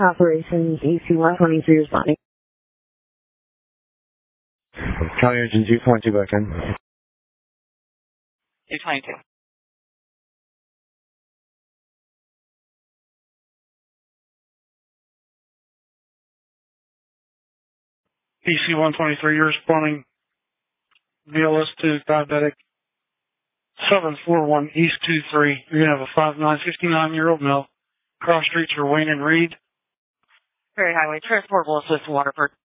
Operations EC-123 responding. County Engine 222 back in. 222. EC-123, you're responding VLS to diabetic 741 East 23. You're going to have a 59-year-old male. Cross streets are Wayne and Reed. Prairie Highway, transportable assist to Waterford.